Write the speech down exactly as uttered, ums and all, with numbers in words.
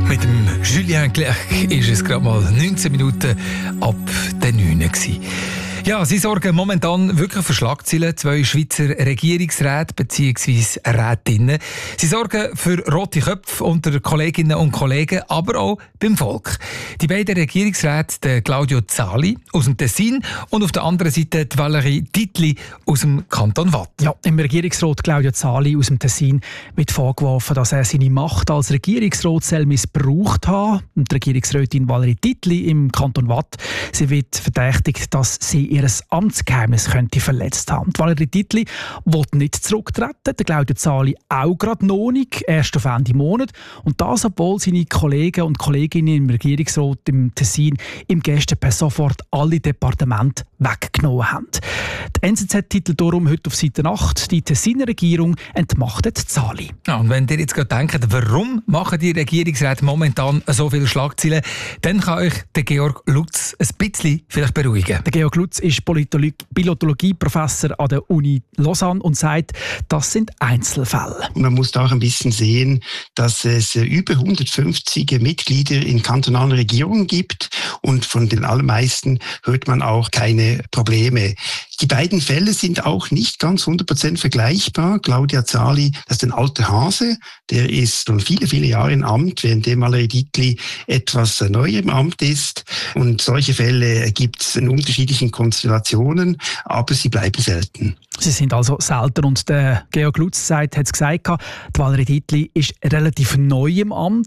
Mit dem Julien Clerc ist es gerade mal neunzehn Minuten ab der neun gewesen. Ja, sie sorgen momentan wirklich für Schlagzeilen, zwei Schweizer Regierungsräte bzw. Rätinnen. Sie sorgen für rote Köpfe unter Kolleginnen und Kollegen, aber auch beim Volk. Die beiden Regierungsräte, der Claudio Zali aus dem Tessin und auf der anderen Seite die Valerie Titli aus dem Kanton Waadt. Ja, im Regierungsrat Claudio Zali aus dem Tessin wird vorgeworfen, dass er seine Macht als Regierungsrat missbraucht hat. Und die Regierungsrätin Valerie Titli im Kanton Waadt, sie wird verdächtigt, dass sie ihr Amtsgeheimnis könnte verletzt haben. Die Valerie Titli will nicht zurücktreten, der Claudio Zali auch gerade noch nicht, erst auf Ende Monat. Und das, obwohl seine Kollegen und Kolleginnen im Regierungsrat im Tessin im Gäste per sofort alle Departemente weggenommen haben. Die N Z Z titelt darum heute auf Seite acht, die Tessiner Regierung entmachtet Zali. Ja, und wenn ihr jetzt gerade denkt, warum machen die Regierungsräte momentan so viele Schlagzeilen, dann kann euch der Georg Lutz ein bisschen vielleicht beruhigen. Der Georg Lutz ist Politologie-Professor an der Uni Lausanne und sagt, das sind Einzelfälle. Man muss da auch ein bisschen sehen, dass es über hundertfünfzig Mitglieder in kantonalen Regierungen gibt und von den allermeisten hört man auch keine Probleme. Die beiden Fälle sind auch nicht ganz hundert Prozent vergleichbar. Claudio Zali, das ist ein alter Hase, der ist schon viele, viele Jahre im Amt, während Valerie Titli etwas neuer im Amt ist. Und solche Fälle gibt es in unterschiedlichen Konstellationen, aber sie bleiben selten. Sie sind also selten und der Georg Lutz sagt, hat es gesagt, die Valerie Titli ist relativ neu im Amt.